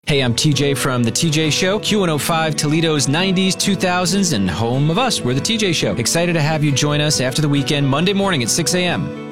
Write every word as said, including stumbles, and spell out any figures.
Hey, I'm T J from The T J Show, Q one oh five, Toledo's nineties, two thousands, and home of us. We're The T J Show. Excited to have you join us after the weekend, Monday morning at six a.m.